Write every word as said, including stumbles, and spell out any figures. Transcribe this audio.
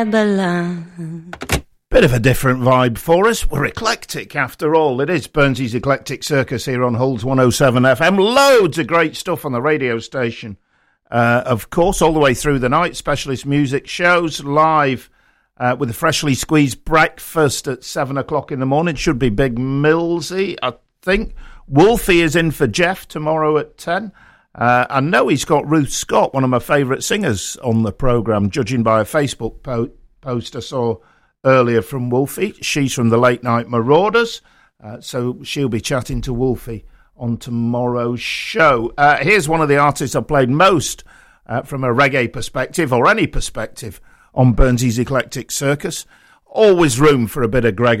Bit of a different vibe for us. We're eclectic after all. It is Burnsy's Eclectic Circus here on Holds one oh seven F M. Loads of great stuff on the radio station. Uh, of course, all the way through the night. Specialist music shows live uh, with a freshly squeezed breakfast at seven o'clock in the morning. Should be Big Millsy, I think. Wolfie is in for Jeff tomorrow at ten. Uh, I know he's got Ruth Scott, one of my favourite singers, on the programme, judging by a Facebook po- post I saw earlier from Wolfie. She's from the Late Night Marauders, uh, so she'll be chatting to Wolfie on tomorrow's show. Uh, here's one of the artists I've played most uh, from a reggae perspective, or any perspective, on Burnsy's Eclectic Circus. Always room for a bit of Greg